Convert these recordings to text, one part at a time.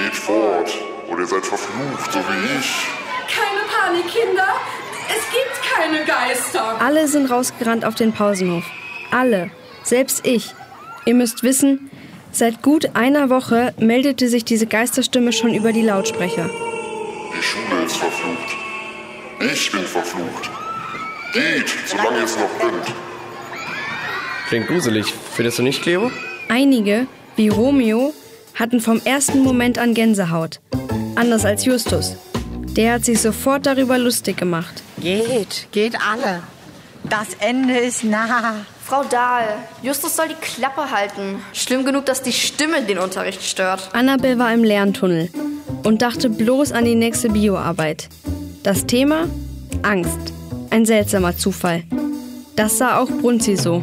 Geht fort, oder ihr seid verflucht, so wie ich. Keine Panik, Kinder. Es gibt keine Geister. Alle sind rausgerannt auf den Pausenhof. Alle. Selbst ich. Ihr müsst wissen, seit gut einer Woche meldete sich diese Geisterstimme schon über die Lautsprecher. Die Schule ist verflucht. Ich bin verflucht. Geht, solange ihr es noch könnt. Klingt gruselig. Findest du nicht, Cleo? Einige, wie Romeo, hatten vom ersten Moment an Gänsehaut. Anders als Justus. Der hat sich sofort darüber lustig gemacht. Geht alle. Das Ende ist nah. Frau Dahl, Justus soll die Klappe halten. Schlimm genug, dass die Stimme den Unterricht stört. Annabel war im Lerntunnel und dachte bloß an die nächste Bioarbeit. Das Thema? Angst. Ein seltsamer Zufall. Das sah auch Brunzi so.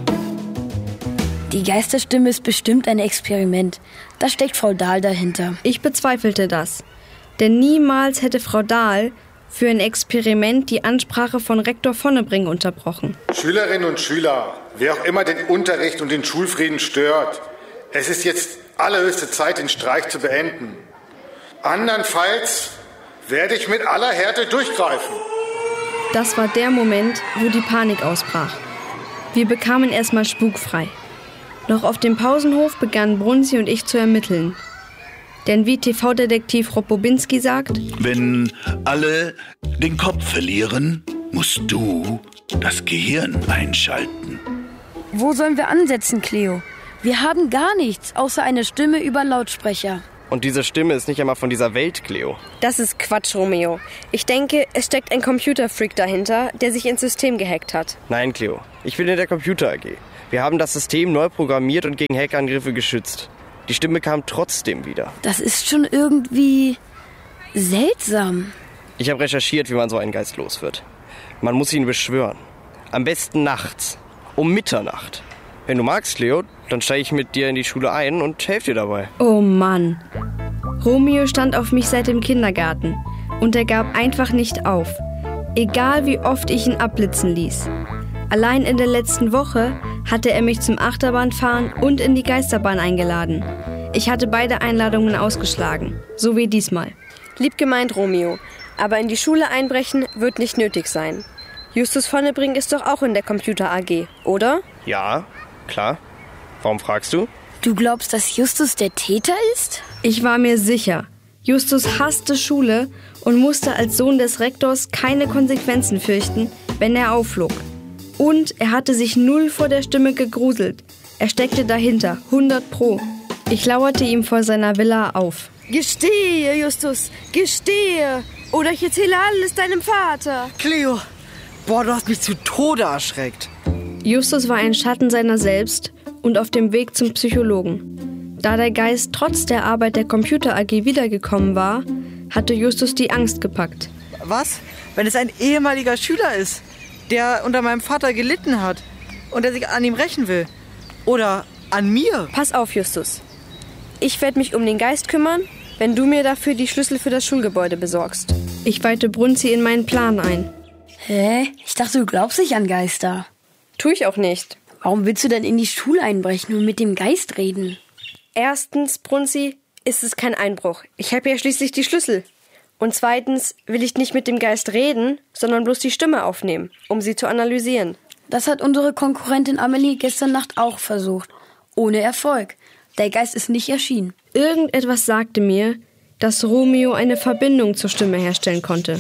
Die Geisterstimme ist bestimmt ein Experiment. Da steckt Frau Dahl dahinter. Ich bezweifelte das. Denn niemals hätte Frau Dahl für ein Experiment die Ansprache von Rektor Vonnebring unterbrochen. Schülerinnen und Schüler, wer auch immer den Unterricht und den Schulfrieden stört, es ist jetzt allerhöchste Zeit, den Streik zu beenden. Andernfalls werde ich mit aller Härte durchgreifen. Das war der Moment, wo die Panik ausbrach. Wir bekamen erstmal spukfrei. Noch auf dem Pausenhof begannen Brunzi und ich zu ermitteln. Denn wie TV-Detektiv Rob Bobinski sagt: Wenn alle den Kopf verlieren, musst du das Gehirn einschalten. Wo sollen wir ansetzen, Cleo? Wir haben gar nichts, außer eine Stimme über Lautsprecher. Und diese Stimme ist nicht einmal von dieser Welt, Cleo. Das ist Quatsch, Romeo. Ich denke, es steckt ein Computerfreak dahinter, der sich ins System gehackt hat. Nein, Cleo. Ich bin in der Computer AG. Wir haben das System neu programmiert und gegen Hackerangriffe geschützt. Die Stimme kam trotzdem wieder. Das ist schon irgendwie seltsam. Ich habe recherchiert, wie man so einen Geist los wird. Man muss ihn beschwören. Am besten nachts. Um Mitternacht. Wenn du magst, Cleo, dann steige ich mit dir in die Schule ein und helfe dir dabei. Oh Mann. Romeo stand auf mich seit dem Kindergarten. Und er gab einfach nicht auf. Egal wie oft ich ihn abblitzen ließ. Allein in der letzten Woche hatte er mich zum Achterbahnfahren und in die Geisterbahn eingeladen. Ich hatte beide Einladungen ausgeschlagen, so wie diesmal. Lieb gemeint, Romeo, aber in die Schule einbrechen wird nicht nötig sein. Justus Vonnebring ist doch auch in der Computer AG, oder? Ja, klar. Warum fragst du? Du glaubst, dass Justus der Täter ist? Ich war mir sicher. Justus hasste Schule und musste als Sohn des Rektors keine Konsequenzen fürchten, wenn er aufflog. Und er hatte sich null vor der Stimme gegruselt. Er steckte dahinter, 100%. Ich lauerte ihm vor seiner Villa auf. Gestehe, Justus, gestehe. Oder ich erzähle alles deinem Vater. Cleo, boah, du hast mich zu Tode erschreckt. Justus war ein Schatten seiner selbst und auf dem Weg zum Psychologen. Da der Geist trotz der Arbeit der Computer AG wiedergekommen war, hatte Justus die Angst gepackt. Was, wenn es ein ehemaliger Schüler ist, der unter meinem Vater gelitten hat und der sich an ihm rächen will? Oder an mir? Pass auf, Justus. Ich werde mich um den Geist kümmern, wenn du mir dafür die Schlüssel für das Schulgebäude besorgst. Ich weihte Brunzi in meinen Plan ein. Hä? Ich dachte, du glaubst nicht an Geister. Tu ich auch nicht. Warum willst du denn in die Schule einbrechen und mit dem Geist reden? Erstens, Brunzi, ist es kein Einbruch. Ich habe ja schließlich die Schlüssel. Und zweitens will ich nicht mit dem Geist reden, sondern bloß die Stimme aufnehmen, um sie zu analysieren. Das hat unsere Konkurrentin Amelie gestern Nacht auch versucht. Ohne Erfolg. Der Geist ist nicht erschienen. Irgendetwas sagte mir, dass Romeo eine Verbindung zur Stimme herstellen konnte.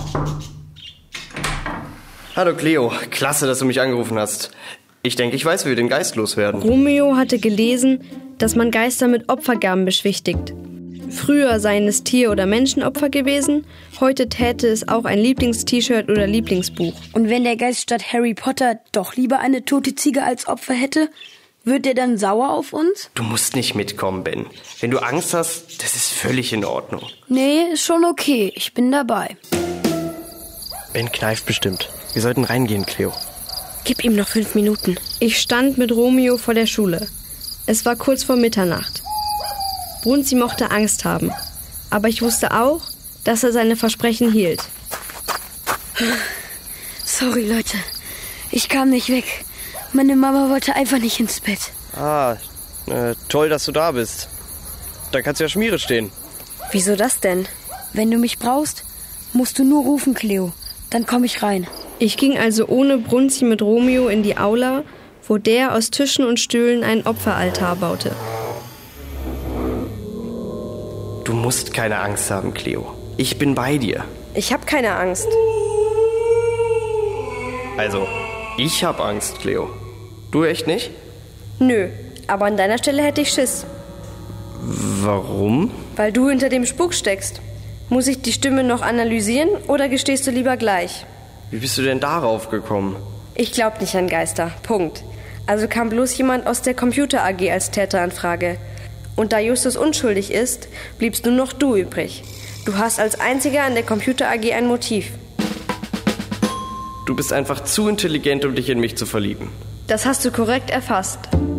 Hallo Cleo, klasse, dass du mich angerufen hast. Ich denke, ich weiß, wie wir den Geist loswerden. Romeo hatte gelesen, dass man Geister mit Opfergaben beschwichtigt. Früher seien es Tier- oder Menschenopfer gewesen, heute täte es auch ein Lieblings-T-Shirt oder Lieblingsbuch. Und wenn der Geist statt Harry Potter doch lieber eine tote Ziege als Opfer hätte, wird der dann sauer auf uns? Du musst nicht mitkommen, Ben. Wenn du Angst hast, das ist völlig in Ordnung. Nee, ist schon okay. Ich bin dabei. Ben kneift bestimmt. Wir sollten reingehen, Cleo. Gib ihm noch 5 Minuten. Ich stand mit Romeo vor der Schule. Es war kurz vor Mitternacht. Brunzi mochte Angst haben. Aber ich wusste auch, dass er seine Versprechen hielt. Sorry, Leute. Ich kam nicht weg. Meine Mama wollte einfach nicht ins Bett. Toll, dass du da bist. Da kannst du ja Schmiere stehen. Wieso das denn? Wenn du mich brauchst, musst du nur rufen, Cleo. Dann komme ich rein. Ich ging also ohne Brunzi mit Romeo in die Aula, wo der aus Tischen und Stühlen einen Opferaltar baute. Du musst keine Angst haben, Cleo. Ich bin bei dir. Ich habe keine Angst. Also, ich hab Angst, Cleo. Du echt nicht? Nö, aber an deiner Stelle hätte ich Schiss. Warum? Weil du hinter dem Spuk steckst. Muss ich die Stimme noch analysieren oder gestehst du lieber gleich? Wie bist du denn darauf gekommen? Ich glaub nicht an Geister. Punkt. Also kam bloß jemand aus der Computer AG als Täter in Frage. Und da Justus unschuldig ist, bliebst nur noch du übrig. Du hast als einziger an der Computer AG ein Motiv. Du bist einfach zu intelligent, um dich in mich zu verlieben. Das hast du korrekt erfasst.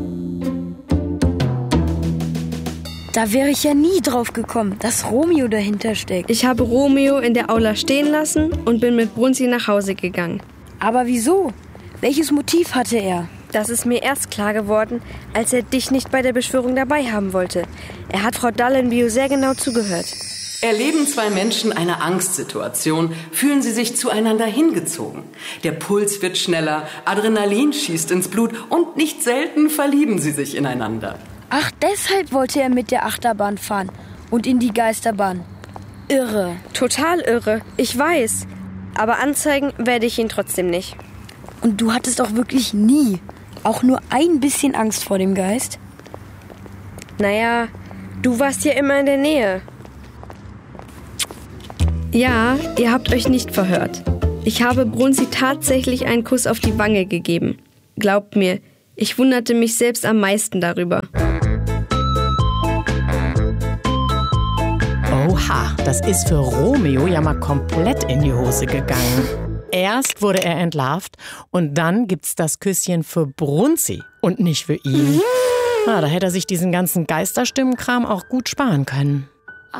Da wäre ich ja nie drauf gekommen, dass Romeo dahinter steckt. Ich habe Romeo in der Aula stehen lassen und bin mit Brunzi nach Hause gegangen. Aber wieso? Welches Motiv hatte er? Das ist mir erst klar geworden, als er dich nicht bei der Beschwörung dabei haben wollte. Er hat Frau Dallenbio sehr genau zugehört. Erleben zwei Menschen eine Angstsituation, fühlen sie sich zueinander hingezogen. Der Puls wird schneller, Adrenalin schießt ins Blut und nicht selten verlieben sie sich ineinander. Ach, deshalb wollte er mit der Achterbahn fahren und in die Geisterbahn. Irre. Total irre, ich weiß. Aber anzeigen werde ich ihn trotzdem nicht. Und du hattest auch wirklich nie, auch nur ein bisschen Angst vor dem Geist? Naja, du warst ja immer in der Nähe. Ja, ihr habt euch nicht verhört. Ich habe Brunzi tatsächlich einen Kuss auf die Wange gegeben. Glaubt mir, ich wunderte mich selbst am meisten darüber. Oha, das ist für Romeo ja mal komplett in die Hose gegangen. Erst wurde er entlarvt und dann gibt's das Küsschen für Brunzi und nicht für ihn. Da hätte er sich diesen ganzen Geisterstimmenkram auch gut sparen können.